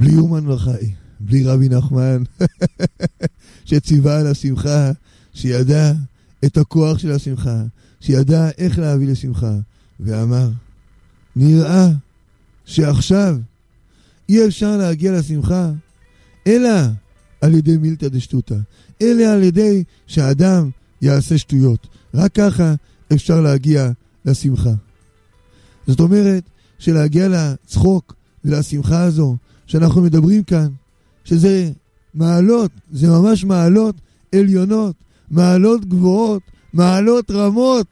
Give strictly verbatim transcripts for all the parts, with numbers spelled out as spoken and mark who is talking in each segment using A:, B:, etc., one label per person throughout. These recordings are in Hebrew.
A: בלי אומן וחי, בלי רבי נחמן, שציווה על השמחה, שידע את הכוח של השמחה, שידע איך להביא לשמחה, ואמר, נראה שעכשיו אי אפשר להגיע לשמחה, אלא על ידי מילתא דשטותא, אלא על ידי שהאדם יעשה שטויות. רק ככה אפשר להגיע לשמחה. זאת אומרת, שלהגיע לצחוק ולשמחה הזו, שאנחנו מדברים כאן, שזה מעלות, זה ממש מעלות עליונות, מעלות גבוהות, מעלות רמות.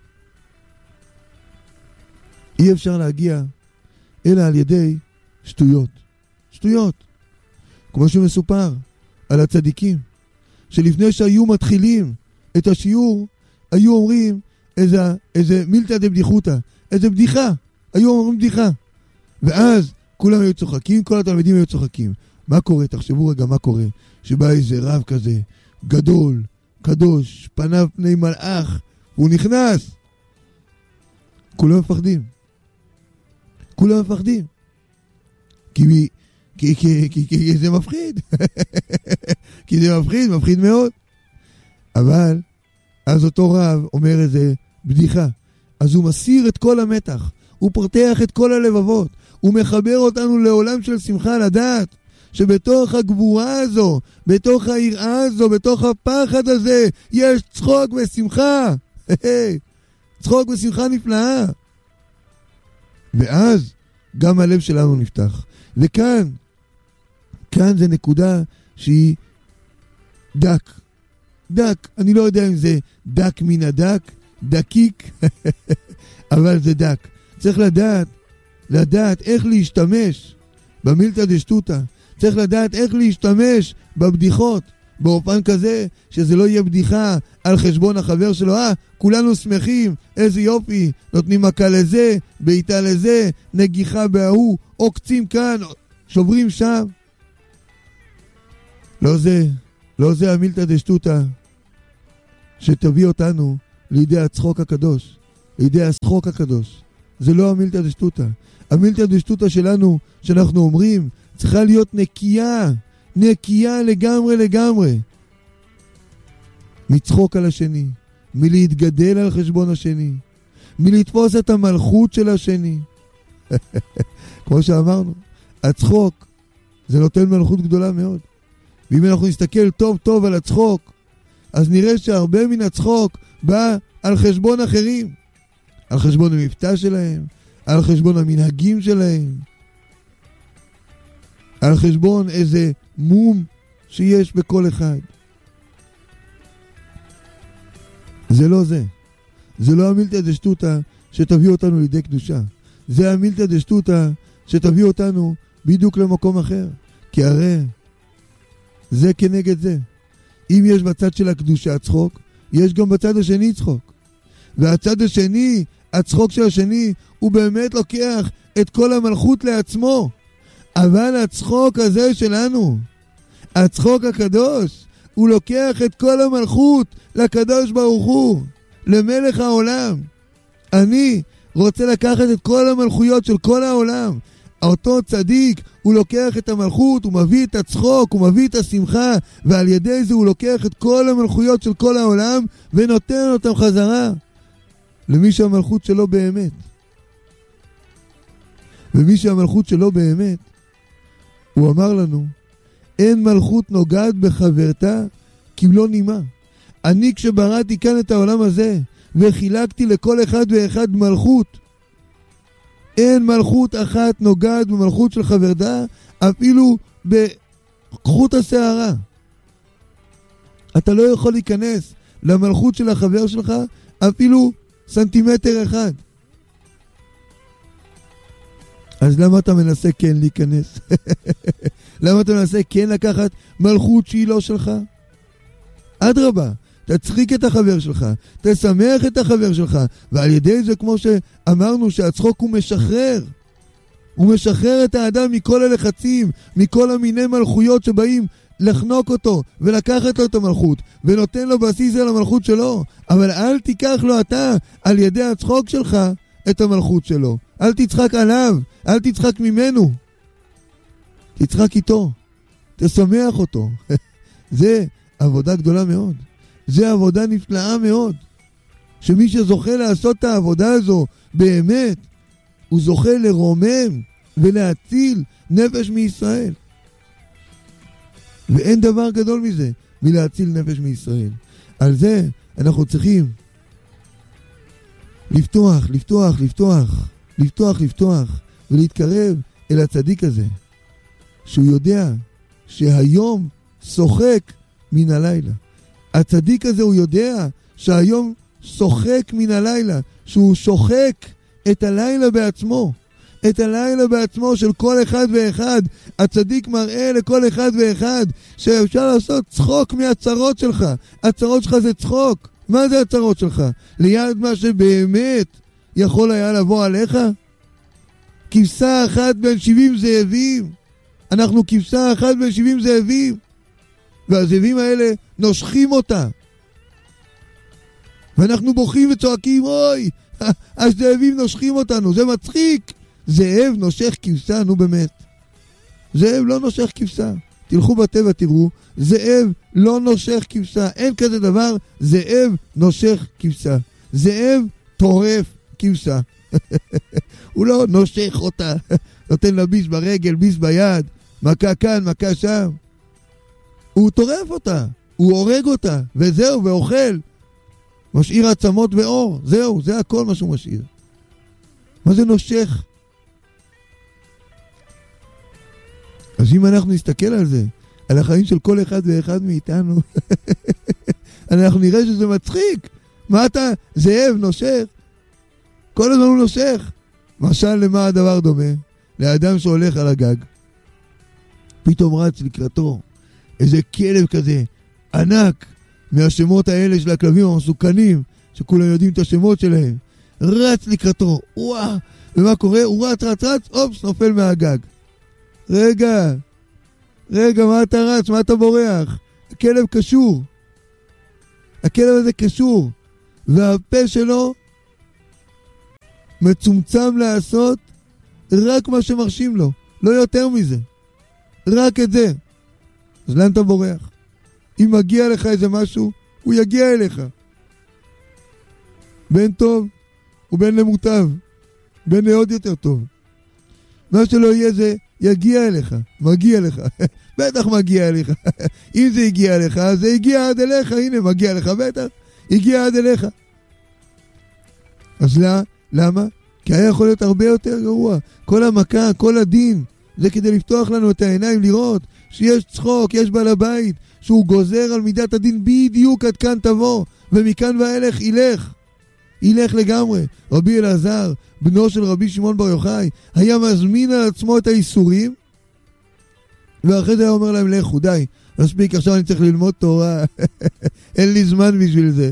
A: אי אפשר להגיע אלא על ידי שטויות. שטויות. כמו שמסופר על הצדיקים, שלפני שהיו מתחילים את השיעור, היו אומרים איזה, איזה מילתא דבדיחותא, איזה בדיחה. היו אומרים בדיחה. ואז כולם היו צוחקים, כל התלמידים היו צוחקים. מה קורה? תחשבו רגע מה קורה. שבא איזה רב כזה, גדול, קדוש, פניו פני מלאך, הוא נכנס. כולם מפחדים. כולם מפחדים. כי, כי, כי, כי, כי זה מפחיד. כי זה מפחיד, מפחיד מאוד. אבל, אז אותו רב אומר איזה בדיחה. אז הוא מסיר את כל המתח. הוא פותח את כל הלבבות. הוא מחבר אותנו לעולם של שמחה, לדעת שבתוך הגבורה הזו, בתוך היראה הזו, בתוך הפחד הזה, יש צחוק ושמחה. צחוק ושמחה נפלאה. ואז גם הלב שלנו נפתח. וכאן, כאן זה נקודה שהיא דק. דק. אני לא יודע אם זה דק מן הדק, דקיק, אבל זה דק. צריך לדעת, לדעת איך להשתמש במילתא דשטותא. צריך לדעת איך להשתמש בבדיחות, באופן כזה שזה לא יהיה בדיחה על חשבון החבר שלו. אה, כולנו שמחים, איזה יופי, נותנים מכה לזה, בעיטה לזה, נגיחה בהוא, עוקצים כאן, שוברים שם. לא זה, לא זה המילתא דשטותא שתביא אותנו לידי הצחוק הקדוש, לידי הצחוק הקדוש. זה לא המילתא דשטותא. המילתא דשטותא שלנו, שאנחנו אומרים, צריכה להיות נקייה, נקייה לגמרי לגמרי. מצחוק על השני, מלהתגדל על חשבון השני, מלתפוס את המלכות של השני. כמו שאמרנו, הצחוק זה נותן מלכות גדולה מאוד. ואם אנחנו נסתכל טוב טוב על הצחוק, אז נראה שהרבה מן הצחוק בא על חשבון אחרים. על חשבון המבטא שלהם, על חשבון המנהגים שלהם, על חשבון איזה מום שיש בכל אחד. זה לא זה. זה לא המילתא דשטותא שתביא אותנו לידי קדושה. זה המילתא דשטותא שתביא אותנו בדיוק למקום אחר. כי הרי זה כנגד זה. אם יש בצד של הקדושה צחוק, יש גם בצד השני צחוק. והצד השני, הצחוק של השני, הוא באמת לוקח את כל המלכות לעצמו. אבל הצחוק הזה שלנו, הצחוק הקדוש, הוא לוקח את כל המלכות לקדוש ברוך הוא, למלך העולם. אני רוצה לקחת את כל המלכויות של כל העולם. אותו צדיק, הוא לוקח את המלכות, הוא מביא את הצחוק, הוא מביא את השמחה, ועל ידי זה הוא לוקח את כל המלכויות של כל העולם, ונותן אותם חזרה למי שהמלכות שלו באמת. ומי שהמלכות שלו באמת, הוא אמר לנו, אין מלכות נוגעת בחברתה כמלוא נימה. אני כשבראתי כאן את העולם הזה, וחילקתי לכל אחד ואחד מלכות, אין מלכות אחת נוגעת במלכות של חברתה, אפילו בחוט השערה. אתה לא יכול להיכנס למלכות של החבר שלך, אפילו סנטימטר אחד. אז למה אתה מנסה כן להיכנס? למה אתה מנסה כן לקחת מלכות שהיא לא שלך? אדרבה, תצחיק את החבר שלך, תשמח את החבר שלך, ועל ידי זה, כמו שאמרנו, שהצחוק הוא משחרר. הוא משחרר את האדם מכל הלחצים, מכל המיני מלכויות שבאים לחנוק אותו ולקחת לו את המלכות, ונותן לו בסיס על המלכות שלו. אבל אל תיקח לו אתה על ידי הצחוק שלך את המלכות שלו. אל תצחק עליו, אל תצחק ממנו. תצחק איתו, תשמח אותו. זה עבודה גדולה מאוד. זה עבודה נפלאה מאוד. שמי שזוכה לעשות את העבודה הזו באמת, הוא זוכה לרומם ולהציל נפש מישראל. ואין דבר גדול מזה, מלהציל נפש מישראל. על זה אנחנו צריכים לפתוח, לפתוח, לפתוח, לפתוח, לפתוח, ולהתקרב אל הצדיק הזה, שהוא יודע שהיום שוחק מן הלילה. הצדיק הזה הוא יודע שהיום שוחק מן הלילה, שהוא שוחק את הלילה בעצמו, את הלילה בעצמו של כל אחד ואחד. הצדיק מראה לכל אחד ואחד שאפשר לעשות צחוק מהצרות שלך. הצרות שלך זה צחוק. מה זה הצרות שלך? ליד מה שבאמת יכול היה לבוא עליך? כבשה אחת בין שבעים זאבים. אנחנו כבשה אחת בין שבעים זאבים, והזאבים האלה נושכים אותה, ואנחנו בוכים וצועקים, אוי, הזאבים נושכים אותנו. זה מצחיק. זאב נושך כבשה, נו באמת. זאב לא נושך כבשה. תלכו בטבע תראו, זאב לא נושך כבשה. אין כזה דבר, זאב נושך כבשה. זאב טורף כבשה. הוא לא נושך אותה, נותן לה ביס ברגל, ביס ביד, מכה כאן, מכה שם. הוא טורף אותה, הוא הורג אותה, וזהו, ואוכל. משאיר עצמות ואור, זהו, זה הכל מה שהוא משאיר. מה זה נושך? אז אם אנחנו נסתכל על זה, על החיים של כל אחד ואחד מאיתנו, אנחנו נראה שזה מצחיק. מה אתה, זאב נושך? כל הזמן הוא נושך. משל למה הדבר דומה? לאדם שהולך על הגג, פתאום רץ לקראתו איזה כלב כזה ענק, מהשמות האלה של הכלבים המסוכנים, שכולם יודעים את השמות שלהם, רץ לקראתו, וואו, ומה קורה? הוא רץ, רץ, רץ, אופס, נופל מהגג. רגע, רגע, מה אתה רץ? מה אתה בורח? הכלב קשור. הכלב הזה קשור, והפה שלו מצומצם לעשות רק מה שמרשים לו, לא יותר מזה. רק את זה. אז לאן אתה בורח? אם מגיע לך איזה משהו, הוא יגיע אליך. בין טוב ובין למוטב, בין לעוד יותר טוב. מה שלא יהיה זה יגיע אליך, מגיע לך. בטח מגיע אליך. אם זה הגיע אליך, אז זה הגיע עד אליך. הנה, מגיע לך, בטח. הגיע עד אליך. אז לא, למה? כי היה יכול להיות הרבה יותר גרוע. כל המכה, כל הדין, זה כדי לפתוח לנו את העיניים, לראות שיש צחוק, יש בעל הבית, שהוא גוזר על מידת הדין בדיוק עד כאן תבוא, ומכאן ואילך ילך. ילך לגמרי. רבי אלעזר, בנו של רבי שמעון בר יוחאי, היה מזמין על עצמו את האיסורים, ואחרי זה היה אומר להם, לכו, די, מספיק, עכשיו אני צריך ללמוד תורה, אין לי זמן בשביל זה.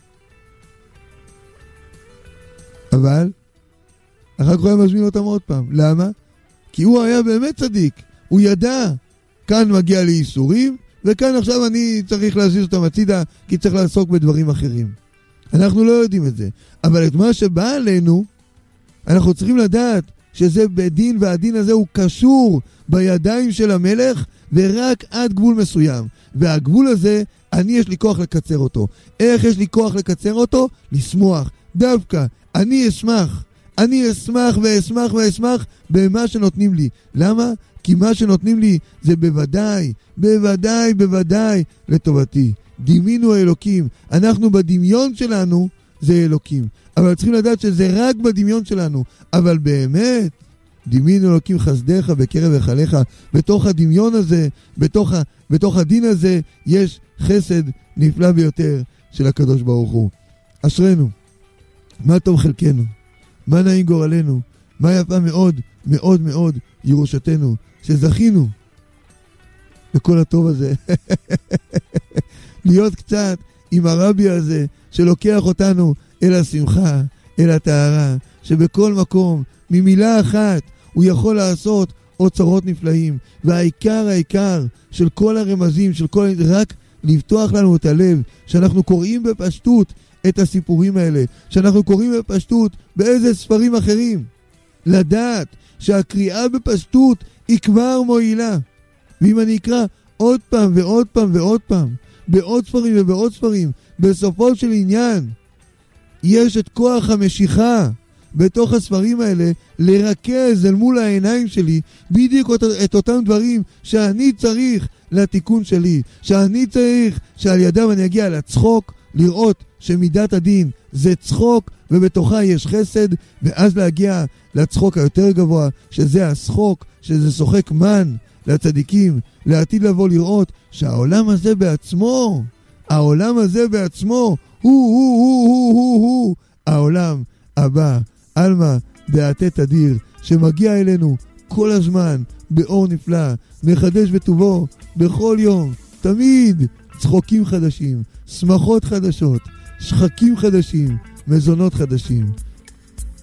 A: אבל, אחר כך היה מזמין אותם עוד פעם. למה? כי הוא היה באמת צדיק. הוא ידע, כאן מגיע לי איסורים, וכאן עכשיו אני צריך להזיז אותם הצידה, כי צריך לעסוק בדברים אחרים. אנחנו לא יודעים את זה. אבל את מה שבא עלינו, אנחנו צריכים לדעת שזה בדין, והדין הזה הוא קשור בידיים של המלך, ורק עד גבול מסוים. והגבול הזה, אני יש לי כוח לקצר אותו. איך יש לי כוח לקצר אותו? לשמוח. דווקא, אני אשמח. אני אשמח ואשמח ואשמח במה שנותנים לי. למה? כי מה שנותנים לי זה בוודאי, בוודאי, בוודאי לטובתי. דימינו האלוקים. אנחנו בדמיון שלנו זה אלוקים. אבל צריכים לדעת שזה רק בדמיון שלנו. אבל באמת, דימינו אלוקים חסדיך בקרב היכליך. בתוך הדמיון הזה, בתוך, ה, בתוך הדין הזה, יש חסד נפלא ביותר של הקדוש ברוך הוא. אשרנו. מה טוב חלקנו. מה נעים גורלנו. מה יפה מאוד, מאוד מאוד ירושתנו. שזכינו בכל הטוב הזה. להיות קצת עם הרבי הזה שלוקח אותנו אל השמחה, אל הטהרה, שבכל מקום, ממילה אחת, הוא יכול לעשות אוצרות נפלאים. והעיקר, העיקר של כל הרמזים, של כל... רק לפתוח לנו את הלב, שאנחנו קוראים בפשטות את הסיפורים האלה, שאנחנו קוראים בפשטות באיזה ספרים אחרים. לדעת שהקריאה בפשטות היא כבר מועילה. ואם אני אקרא עוד פעם ועוד פעם ועוד פעם, בעוד ספרים ובעוד ספרים, בסופו של עניין, יש את כוח המשיכה בתוך הספרים האלה לרכז אל מול העיניים שלי בדיוק את אותם דברים שאני צריך לתיקון שלי, שאני צריך שעל ידם אני אגיע לצחוק, לראות שמידת הדין זה צחוק ובתוכה יש חסד, ואז להגיע לצחוק היותר גבוה, שזה השחוק, שזה שוחק מן לצדיקים, לעתיד לבוא לראות שהעולם הזה בעצמו, העולם הזה בעצמו, הוא הוא הוא הוא הוא הוא העולם הבא, אלמה דעתי תדיר, שמגיע אלינו כל הזמן באור נפלא, מחדש בטובו בכל יום, תמיד צחוקים חדשים, שמחות חדשות, שחקים חדשים, מזונות חדשים.